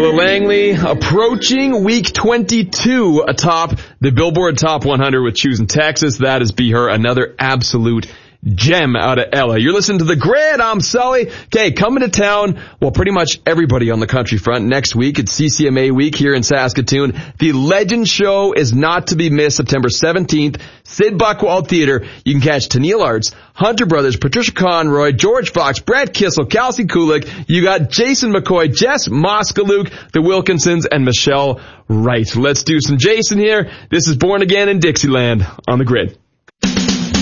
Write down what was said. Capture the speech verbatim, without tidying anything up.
Ella Langley approaching week twenty-two atop the Billboard Top one hundred with Choosing Texas. That is Be Her, another absolute gem out of Ella. You're listening to The Grid. I'm Sully. Okay, coming to town, well, pretty much everybody on the country front next week. It's C C M A week here in Saskatoon. The Legend Show is not to be missed, September seventeenth, Sid Buckwald Theater. You can catch Tennille Arts, Hunter Brothers, Patricia Conroy, George Fox, Brad Kissel, Kelsey Kulik. You got Jason McCoy, Jess Moskaluk, the Wilkinsons, and Michelle Wright. Let's do some Jason here. This is Born Again in Dixieland on The Grid.